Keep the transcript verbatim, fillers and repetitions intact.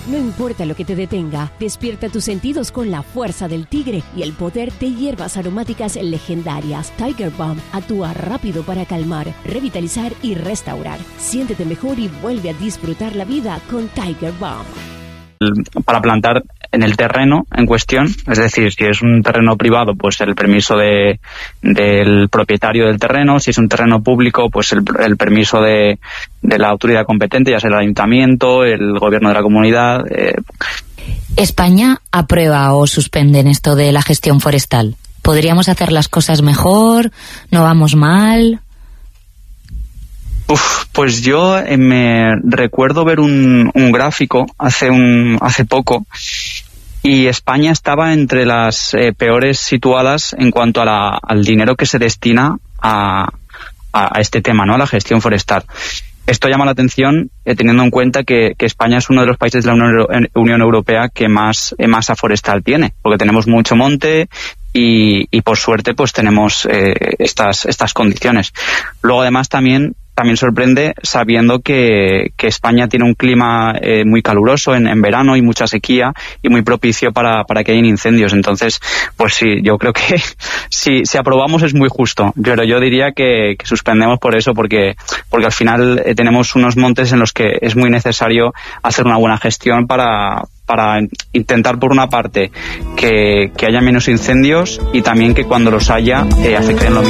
No importa lo que te detenga, despierta tus sentidos con la fuerza del tigre y el poder de hierbas aromáticas legendarias. Tiger Balm actúa rápido para calmar, revitalizar y restaurar. Siéntete mejor y vuelve a disfrutar la vida con Tiger Balm. Para plantar en el terreno en cuestión, es decir, si es un terreno privado, pues el permiso de, del propietario del terreno; si es un terreno público, pues el, el permiso de, de la autoridad competente, ya sea el ayuntamiento, el gobierno de la comunidad. Eh. ¿España aprueba o suspende en esto de la gestión forestal? ¿Podríamos hacer las cosas mejor? ¿No vamos mal? Uf, pues yo eh, me recuerdo ver un, un gráfico hace un hace poco, y España estaba entre las eh, peores situadas en cuanto a la, al dinero que se destina a, a, a este tema, ¿no? A la gestión forestal. Esto llama la atención eh, teniendo en cuenta que, que España es uno de los países de la Unión, Unión Europea que más eh, masa forestal tiene, porque tenemos mucho monte y, y por suerte pues tenemos eh, estas estas condiciones. Luego además también También sorprende sabiendo que, que España tiene un clima eh, muy caluroso en, en verano y mucha sequía y muy propicio para, para que hayan incendios. Entonces, pues sí, yo creo que si, si aprobamos es muy justo, pero yo diría que, que suspendemos por eso, porque, porque al final eh, tenemos unos montes en los que es muy necesario hacer una buena gestión para, para intentar, por una parte, que, que haya menos incendios y también que cuando los haya eh, afecten lo mismo.